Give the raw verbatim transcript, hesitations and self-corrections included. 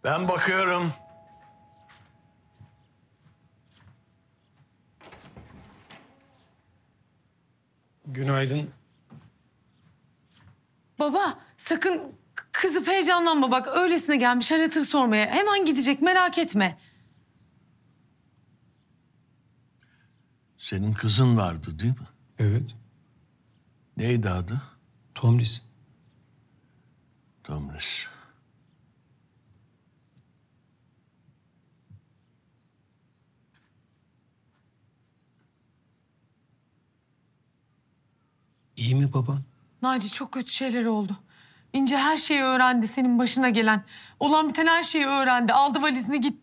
Ben bakıyorum. Günaydın. Baba sakın k- kızıp heyecanlanma bak. Öylesine gelmiş hal hatır sormaya. Hemen gidecek merak etme. Senin kızın vardı değil mi? Evet. Neydi adı? Tomris. Tomris. İyi mi baban? Naci çok kötü şeyler oldu. İnce her şeyi öğrendi senin başına gelen. Olan biten her şeyi öğrendi. Aldı valizini gitti.